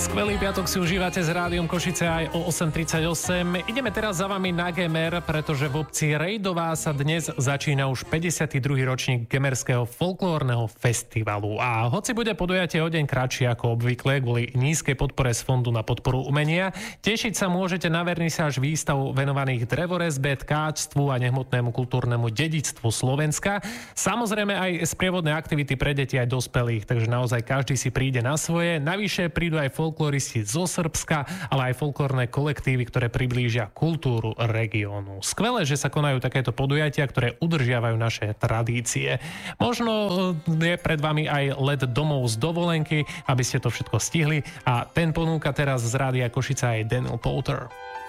Skvelý piatok si užívate s Rádiom Košice aj o 8.38. Ideme teraz za vami na Gemer, pretože v obci Rejdová sa dnes začína už 52. ročník Gemerského folklórneho festivalu. A hoci bude podujatie o deň kratšie ako obvykle kvôli nízkej podpore z Fondu na podporu umenia, tešiť sa môžete na vernisáž výstav venovaných drevorezbe, tkáčstvu a nehmotnému kultúrnemu dedičstvu Slovenska. Samozrejme aj sprievodné aktivity pre deti aj dospelých, takže naozaj každý si príde na svoje. Navyše prídu aj folkloristi zo Srbska, ale aj folklórne kolektívy, ktoré priblížia kultúru regiónu. Skvelé, že sa konajú takéto podujatia, ktoré udržiavajú naše tradície. Možno je pred vami aj let domov z dovolenky, aby ste to všetko stihli, a ten ponúka teraz z Rádia Košica aj Daniel Powter.